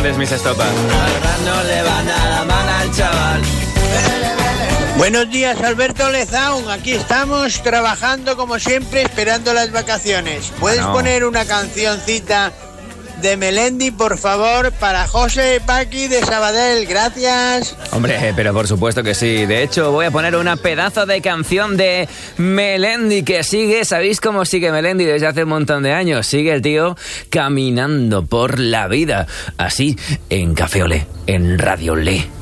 tardes, mis estopas. No le va nada mal al chaval. Buenos días, Alberto Lezaun. Aquí estamos trabajando como siempre, esperando las vacaciones. ¿Puedes poner una cancioncita de Melendi, por favor, para José Paqui de Sabadell? Gracias. Hombre, pero por supuesto que sí. De hecho, voy a poner una pedazo de canción de Melendi que sigue. ¿Sabéis cómo sigue Melendi desde hace un montón de años? Sigue el tío caminando por la vida. Así, en Café Olé, en Radio Olé.